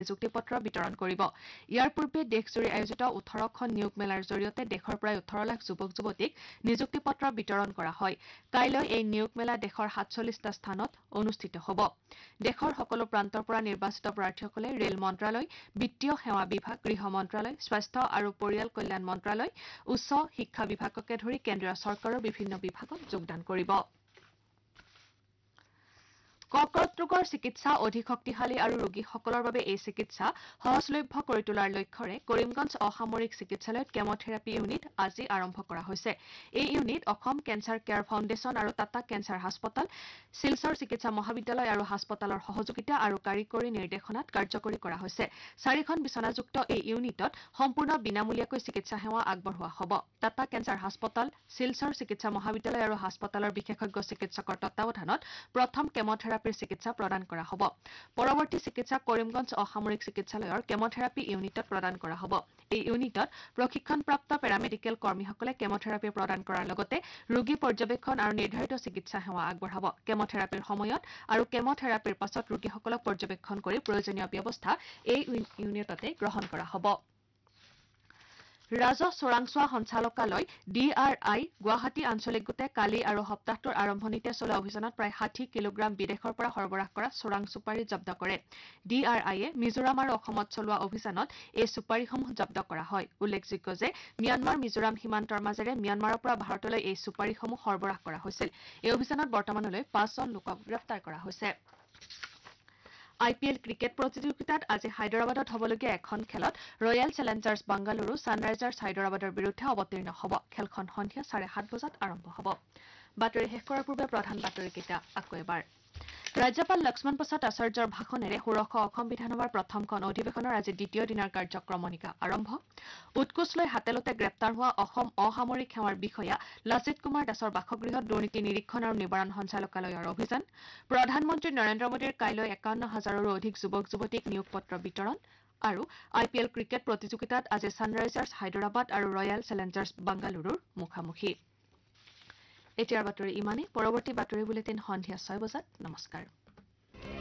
নিযুক্তি পত্ৰ বিতৰণ কৰিব ইয়াৰ পূৰ্বে দেশজুৰি আয়োজিত 18খন নিয়োগ মেলাৰ জৰিয়তে দেশৰ প্ৰায় 18 লাখ যুৱক যুৱতীক নিযুক্তি পত্ৰ বিতৰণ কৰা হয় কাইলৈ এই নিয়োগ মেলা দেশৰ 47টা স্থানত অনুষ্ঠিত হ'ব দেশৰ সকলো প্ৰান্তৰ পৰা নিৰ্বাচিত প্ৰাৰ্থীসকলে ৰেল মন্ত্ৰালয় বিত্তীয় সেৱা বিভাগ গৃহ মন্ত্ৰালয় স্বাস্থ্য আৰু পৰিয়াল কল্যাণ মন্ত্ৰালয় উচ্চ শিক্ষা বিভাগকে ধৰি কেন্দ্ৰীয় চৰকাৰৰ বিভিন্ন বিভাগত যোগদান কৰিব কৰ্কট ৰোগৰ চিকিৎসা অধিক শক্তিশালী আৰু ৰোগীসকলৰ বাবে এই চিকিৎসা সহজলভ্য কৰি তোলাৰ লক্ষ্যৰে কৰিমগঞ্জ অসামৰিক চিকিৎসালয়ত কেমোথেৰাপি ইউনিট আজি আৰম্ভ কৰা হৈছে এই unit Assam cancer care foundation আৰু টাটা কেঞ্চাৰ হাস্পতাল শিলচৰ চিকিৎসা মহাবিদ্যালয় আৰু হাস্পতালৰ সহযোগিতা আৰু কাৰিকৰী নিৰ্দেশনাত কাৰ্যকৰী কৰা হৈছে 4খন বিচনাযুক্ত এই ইউনিটত সম্পূৰ্ণ বিনামূলীয়াকৈ চিকিৎসা সেৱা আগবঢ়োৱা হ'ব টাটা কেঞ্চাৰ হাস্পতাল শিলচৰ চিকিৎসা মহাবিদ্যালয় আৰু হাস্পতালৰ বিশেষজ্ঞ চিকিৎসকৰ তত্বাৱধানত প্ৰথম কেমোথেৰাপি চিকিৎসা প্ৰদান কৰা হ'ব পৰৱৰ্তী চিকিৎসা কৰিমগঞ্জ অসামৰিক চিকিৎসালয়ৰ কেমোথেৰাপি ইউনিটত প্ৰদান কৰা হ'ব এই ইউনিটত প্ৰশিক্ষণপ্ৰাপ্ত পেৰামেডিকেল কৰ্মীসকলে কেমোথেৰাপি প্ৰদান কৰাৰ লগতে ৰোগী পৰ্যবেক্ষণ আৰু নিৰ্ধাৰিত চিকিৎসা সেৱা আগবঢ়াব কেমোথেৰাপিৰ সময়ত আৰু কেমোথেৰাপিৰ পাছত ৰোগীসকলক পৰ্যবেক্ষণ কৰি প্ৰয়োজনীয় ব্যৱস্থা এই ইউনিটতে গ্ৰহণ কৰা হ'ব ৰাজহ চোৰাংচোৱা সঞ্চালকালয় DRI গুৱাহাটী আঞ্চলিক গোটে কালি আৰু সপ্তাহটোৰ আৰম্ভণিতে চলোৱা অভিযানত প্ৰায় 60 কিলোগ্ৰাম বিদেশৰ পৰা সৰবৰাহ কৰা চোৰাং চুপাৰী জব্দ কৰে DRIয়ে মিজোৰাম আৰু অসমত চলোৱা অভিযানত এই চুপাৰীসমূহ জব্দ কৰা হয় উল্লেখযোগ্য যে ম্যানমাৰ মিজোৰাম সীমান্তৰ মাজেৰে ম্যানমাৰৰ পৰা ভাৰতলৈ এই চুপাৰীসমূহ সৰবৰাহ কৰা হৈছিল এই অভিযানত বৰ্তমানলৈ 5 জন লোকক গ্ৰেপ্তাৰ কৰা হৈছে IPL ক্ৰিকেট প্ৰতিযোগিতাত আজি হায়দৰাবাদত হ'বলগীয়া এখন খেলত ৰয়েল চেলেঞ্জাৰ্ছ বাংগালুৰু ছানৰাইজাৰ্ছ হায়দৰাবাদৰ বিৰুদ্ধে অৱতীৰ্ণ হ'ব খেলখন সন্ধিয়া 7:30 বজাত আৰম্ভ হ'ব বাতৰি শেষ কৰাৰ পূৰ্বে প্ৰধান বাতৰিকেইটা আকৌ এবাৰ ৰাজ্যপাল লক্ষ্মণ প্ৰসাদ আচাৰ্যৰ ভাষণেৰে ষোড়শ অসম বিধানসভাৰ প্ৰথমখন অধিৱেশনৰ আজি দ্বিতীয় দিনৰ কাৰ্যক্ৰমণিকা আৰম্ভ উৎকোচ লৈ হাতেলতে গ্ৰেপ্তাৰ হোৱা অসম অসামৰিক সেৱাৰ বিষয়া লচিত কুমাৰ দাসৰ বাসগৃহত দুৰ্নীতি নিৰীক্ষণ আৰু নিবাৰণ সঞ্চালকালয়ৰ অভিযান প্ৰধানমন্ত্ৰী নৰেন্দ্ৰ মোদীৰ কাইলৈ ৫১,০০০ৰো অধিক যুৱক যুৱতীক নিয়োগ পত্ৰ বিতৰণ আৰু IPL ক্ৰিকেট প্ৰতিযোগিতাত আজি ছানৰাইজাৰ্ছ হায়দৰাবাদ আৰু ৰয়েল চেলেঞ্জাৰ্ছ বাংগালুৰুৰ মুখামুখি এতিয়াৰ বাতৰি ইমানেই পৰৱৰ্তী বাতৰি বুলেটিন সন্ধিয়া 6 বজাত নমস্কাৰ